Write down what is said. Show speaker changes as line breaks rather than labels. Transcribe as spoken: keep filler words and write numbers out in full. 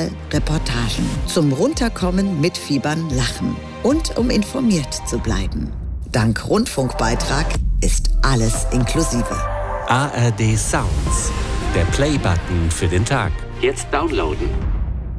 Auswahl Reportagen. Zum Runterkommen, Mitfiebern, Lachen. Und um informiert zu bleiben. Dank Rundfunkbeitrag ist alles inklusive.
A R D Sounds. Der Play-Button für den Tag.
Jetzt downloaden.